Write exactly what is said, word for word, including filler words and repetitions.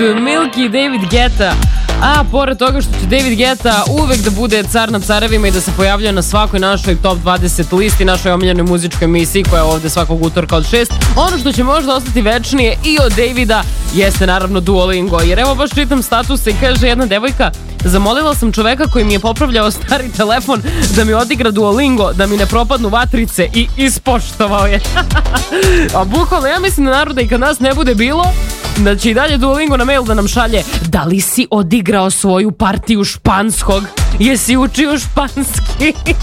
Milky i David Guetta. A pored toga što će David Guetta uvek da bude car nad carevima i da se pojavljuje na svakoj našoj top dvadeset listi, našoj omiljenoj muzičkoj emisiji koja je ovde svakog utorka od šest, ono što će možda ostati večnije i od Davida jeste naravno Duolingo. Jer evo baš čitam statuse i kaže jedna devojka: zamolila sam čoveka koji mi je popravljao stari telefon da mi odigra Duolingo, da mi ne propadnu vatrice, i ispoštovao je. A bukvalno ja mislim da naroda i kad nas ne bude bilo, da će i dalje Duolingo na mail da nam šalje: da li si odigrao svoju partiju španskog? Jesi učio španski?